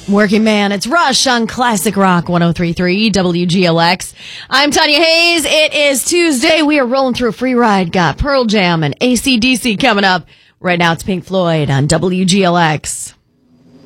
Working Man. It's Rush on Classic Rock 103.3 WGLX. I'm Tanya Hayes. It is Tuesday. We are rolling through a free ride. Got Pearl Jam and AC/DC coming up. Right now it's Pink Floyd on WGLX.